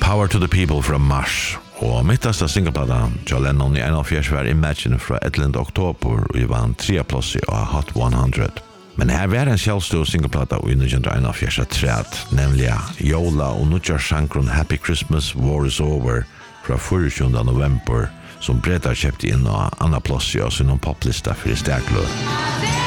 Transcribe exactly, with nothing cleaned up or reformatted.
Power to the People from Mars. Og mittasta singelplata John Lennon i enogfjørs var Imagine fra ellevte oktober og i vann tre plass av Hot hundre. Men her var en selvstor singelplata i nitton einogfjørs træt, nemlig Jola og nutjarssankron Happy Christmas, War is Over fra tjuende november som Breda kjøpte inn av Anna Plossi og sin poplista for i sterklø.